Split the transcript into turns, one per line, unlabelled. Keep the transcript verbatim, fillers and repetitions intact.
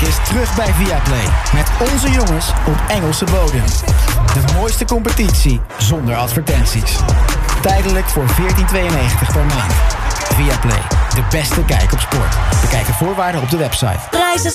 is terug bij Viaplay. Met onze jongens op Engelse bodem. De mooiste competitie zonder advertenties. Tijdelijk voor veertien tweeënnegentig per maand. Viaplay, de beste kijk op sport. Bekijk de voorwaarden op de website.